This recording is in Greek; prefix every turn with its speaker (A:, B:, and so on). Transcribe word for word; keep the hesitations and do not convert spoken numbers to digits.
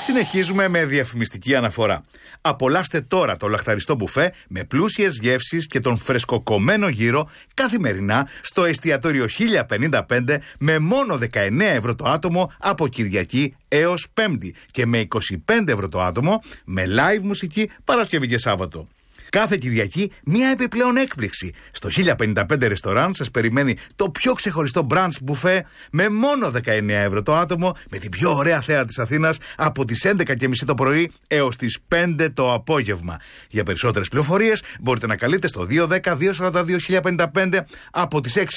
A: Συνεχίζουμε με διαφημιστική αναφορά. Απολαύστε τώρα το λαχταριστό μπουφέ με πλούσιες γεύσεις και τον φρεσκοκομμένο γύρο καθημερινά στο εστιατόριο χίλια πενήντα πέντε με μόνο δεκαεννέα ευρώ το άτομο από Κυριακή έως Πέμπτη και με είκοσι πέντε ευρώ το άτομο με live μουσική Παρασκευή και Σάββατο. Κάθε Κυριακή μία επιπλέον έκπληξη. Στο χίλια πενήντα πέντε ρεστοράν σας περιμένει το πιο ξεχωριστό brunch μπουφέ με μόνο δεκαεννέα ευρώ το άτομο με την πιο ωραία θέα της Αθήνας από τις έντεκα και μισή το πρωί έως τις πέντε το απόγευμα. Για περισσότερες πληροφορίες μπορείτε να καλείτε στο δύο ένα μηδέν δύο τέσσερα δύο χίλια πενήντα πέντε από τις έξι